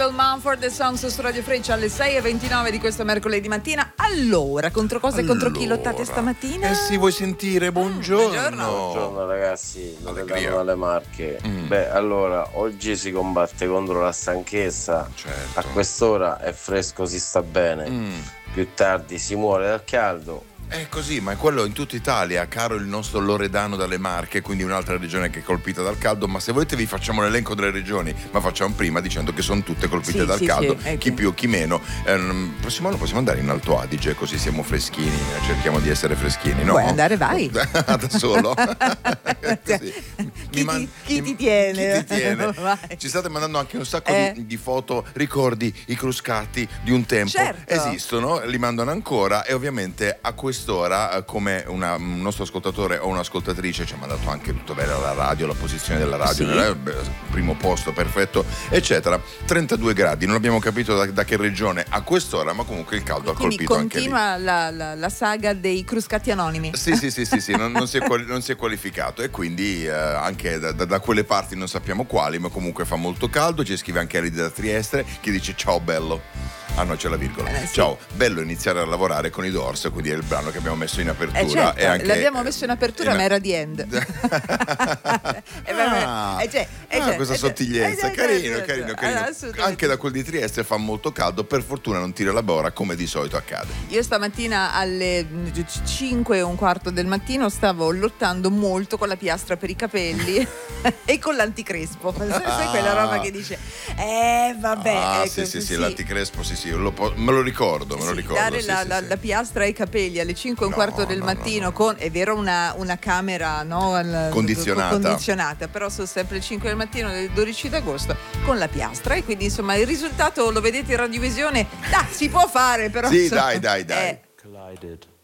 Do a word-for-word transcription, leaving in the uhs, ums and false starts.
Michael Mumford e Songs su Radio Freccia alle sei e ventinove di questo mercoledì mattina. Allora, contro cosa e allora. contro chi lottate stamattina? Eh sì, vuoi sentire? Buongiorno. Buongiorno, Buongiorno ragazzi, Allegria. Loredano dalle Marche. Mm. Beh, allora, oggi si combatte contro la stanchezza. Certo. A quest'ora è fresco, si sta bene. Mm. Più tardi si muore dal caldo. È così, ma è quello in tutta Italia, caro il nostro Loredano dalle Marche, quindi un'altra regione che è colpita dal caldo. Ma se volete vi facciamo l'elenco delle regioni, ma facciamo prima dicendo che sono tutte colpite Sì, dal sì, caldo, sì, ecco. chi più chi meno. Eh, prossimo anno possiamo andare in Alto Adige, così siamo freschini, eh, cerchiamo di essere freschini, no? Vuoi andare, vai. Da solo. Così. Chi Mi man- ti- chi mi- ti tiene? chi ti tiene? Vai. Ci state mandando anche un sacco Eh. di, di foto, ricordi i cruscati di un tempo. Certo. Esistono, li mandano ancora e ovviamente a quest'ora, eh, come una- un nostro ascoltatore o un'ascoltatrice ci ha mandato anche tutto bene alla radio, la posizione della radio, Sì. nel beh, primo posto, perfetto, eccetera. trentadue gradi, non abbiamo capito da, da che regione a quest'ora, ma comunque il caldo Quindi ha colpito anche lì. continua la, la, la saga dei cruscati anonimi. Sì, sì, sì, sì, sì, non, non, si è quali- non si è qualificato e quindi eh, anche da, da- da quelle parti non sappiamo quali, ma comunque fa molto caldo. Ci scrive anche Elide da Trieste che dice ciao bello. Ah no, c'è la virgola. Eh, sì. Ciao, bello iniziare a lavorare con i Doors, quindi è il brano che abbiamo messo in apertura. Eh certo, e anche, l'abbiamo messo in apertura, in- ma era the end. Eh, vabbè, Ah, eh, cioè, eh, ah, cioè, questa eh, cioè, sottigliezza, eh, carino, eh, carino, eh, carino. assolutamente. Anche da quel di Trieste fa molto caldo, per fortuna non tira la bora come di solito accade. Io stamattina alle cinque e un quarto del mattino stavo lottando molto con la piastra per i capelli e con l'anticrespo. Sai quella roba che dice eh vabbè, Ah, ecco, sì, sì, sì, l'anticrespo, sì, sì, lo po- me lo ricordo, me lo Sì, ricordo. dare sì, la, sì, la- sì. la piastra ai capelli alle cinque e un No, quarto del no, mattino no, no. con, è vero, una, una camera no, al- Condizionata. condizionata, però sono sempre le cinque del mattino del dodici d'agosto con la piastra e quindi insomma il risultato lo vedete in radiovisione, dai, si può fare però Sì, insomma, dai, dai, dai. eh, Collided.